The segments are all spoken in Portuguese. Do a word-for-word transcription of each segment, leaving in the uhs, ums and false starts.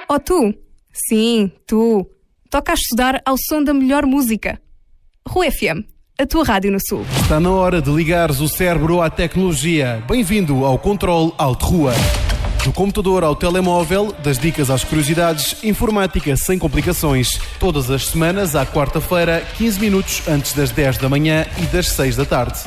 Oh tu, sim, tu, toca a estudar ao som da melhor música. Rua F M, a tua rádio no Sul. Está na hora de ligares o cérebro à tecnologia. Bem-vindo ao Controle Alt Rua. Do computador ao telemóvel, das dicas às curiosidades, informática sem complicações. Todas as semanas, à quarta-feira, quinze minutos antes das dez da manhã e das seis da tarde.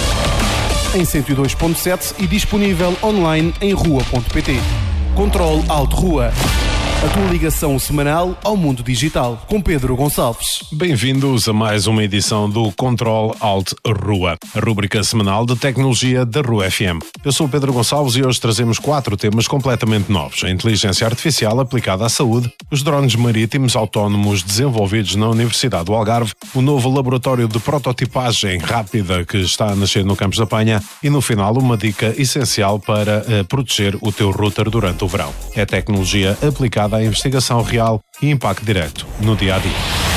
Em cento e dois ponto sete e disponível online em rua ponto pt. Controle Alt Rua. A tua ligação semanal ao mundo digital, com Pedro Gonçalves. Bem-vindos a mais uma edição do Controle Alt Rua, a rúbrica semanal de tecnologia da Rua F M. Eu sou o Pedro Gonçalves e hoje trazemos quatro temas completamente novos: a inteligência artificial aplicada à saúde, os drones marítimos autónomos desenvolvidos na Universidade do Algarve, o novo laboratório de prototipagem rápida que está a nascer no Campos da Penha e, no final, uma dica essencial para uh, proteger o teu router durante o verão. É tecnologia aplicada à investigação real e impacto direto no dia-a-dia.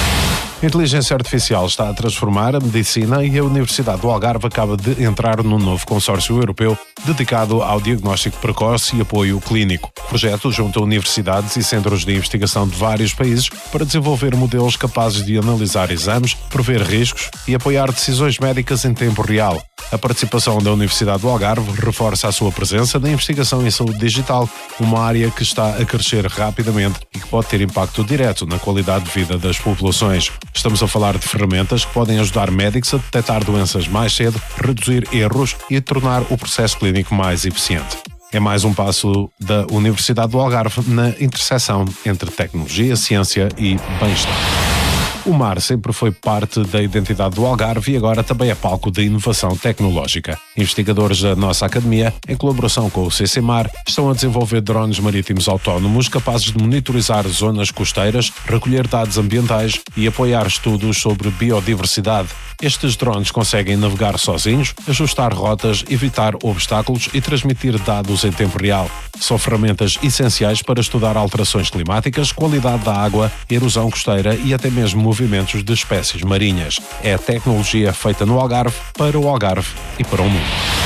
A inteligência artificial está a transformar a medicina e a Universidade do Algarve acaba de entrar num novo consórcio europeu dedicado ao diagnóstico precoce e apoio clínico. O projeto junta universidades e centros de investigação de vários países para desenvolver modelos capazes de analisar exames, prever riscos e apoiar decisões médicas em tempo real. A participação da Universidade do Algarve reforça a sua presença na investigação em saúde digital, uma área que está a crescer rapidamente e que pode ter impacto direto na qualidade de vida das populações. Estamos a falar de ferramentas que podem ajudar médicos a detectar doenças mais cedo, reduzir erros e tornar o processo clínico mais eficiente. É mais um passo da Universidade do Algarve na interseção entre tecnologia, ciência e bem-estar. O mar sempre foi parte da identidade do Algarve e agora também é palco de inovação tecnológica. Investigadores da nossa academia, em colaboração com o C C Mar, estão a desenvolver drones marítimos autónomos capazes de monitorizar zonas costeiras, recolher dados ambientais e apoiar estudos sobre biodiversidade. Estes drones conseguem navegar sozinhos, ajustar rotas, evitar obstáculos e transmitir dados em tempo real. São ferramentas essenciais para estudar alterações climáticas, qualidade da água, erosão costeira e até mesmo movimentos de espécies marinhas. É a tecnologia feita no Algarve, para o Algarve e para o mundo.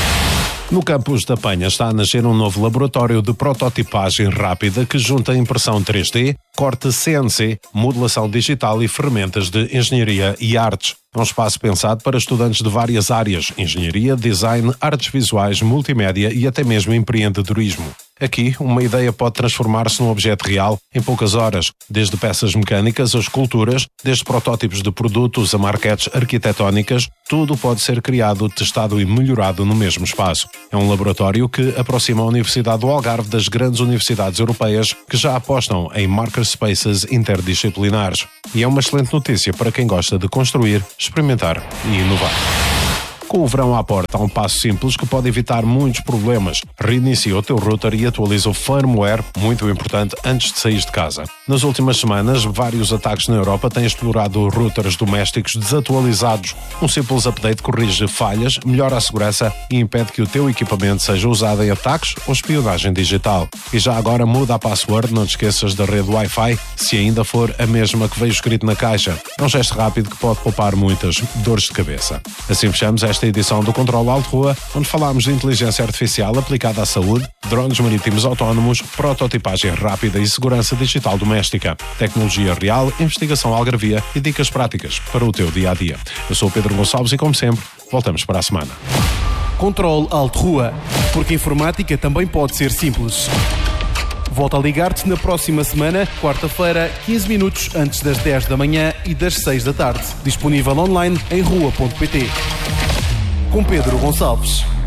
No campus da Penha está a nascer um novo laboratório de prototipagem rápida que junta impressão três D, corte C N C, modelação digital e ferramentas de engenharia e artes. É um espaço pensado para estudantes de várias áreas: engenharia, design, artes visuais, multimédia e até mesmo empreendedorismo. Aqui, uma ideia pode transformar-se num objeto real em poucas horas, desde peças mecânicas a esculturas, desde protótipos de produtos a maquetes arquitetónicas, tudo pode ser criado, testado e melhorado no mesmo espaço. É um laboratório que aproxima a Universidade do Algarve das grandes universidades europeias que já apostam em makerspaces interdisciplinares. E é uma excelente notícia para quem gosta de construir, experimentar e inovar. Com o verão à porta, há um passo simples que pode evitar muitos problemas. Reinicia o teu router e atualiza o firmware, muito importante, antes de sair de casa. Nas últimas semanas, vários ataques na Europa têm explorado routers domésticos desatualizados. Um simples update corrige falhas, melhora a segurança e impede que o teu equipamento seja usado em ataques ou espionagem digital. E já agora muda a password, não te esqueças da rede Wi-Fi, se ainda for a mesma que veio escrito na caixa. É um gesto rápido que pode poupar muitas dores de cabeça. Assim fechamos esta edição do Controle Alt Rua, onde falámos de inteligência artificial aplicada à saúde, drones marítimos autónomos, prototipagem rápida e segurança digital doméstica, tecnologia real, investigação algarvia e dicas práticas para o teu dia-a-dia. Eu sou o Pedro Gonçalves e, como sempre, voltamos para a semana. Controle Alt Rua, porque a informática também pode ser simples. Volto a ligar-te na próxima semana, quarta-feira, quinze minutos antes das dez da manhã e das seis da tarde. Disponível online em rua ponto pt. Com Pedro Gonçalves.